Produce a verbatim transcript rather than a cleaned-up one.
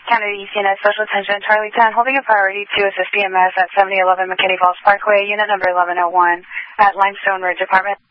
County E C N S Special Attention, Charlie ten, holding a priority to assist B M S at seventy eleven McKinney Falls Parkway, Unit number eleven oh one, at Limestone Ridge Apartment.